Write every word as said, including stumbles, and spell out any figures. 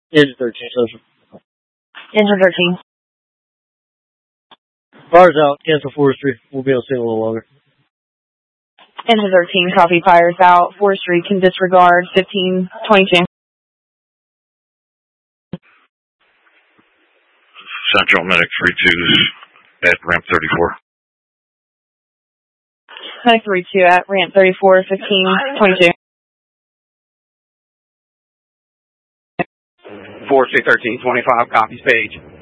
Engine thirteen, social. Engine thirteen. Fire's out, cancel forestry. We'll be able to stay a little longer. Engine thirteen, copy, fire's out. Forestry can disregard fifteen twenty-two. Central Medic three two's at ramp thirty-four. Medic three two at ramp thirty-four, fifteen twenty-two. Forestry thirteen twenty-five, copies page.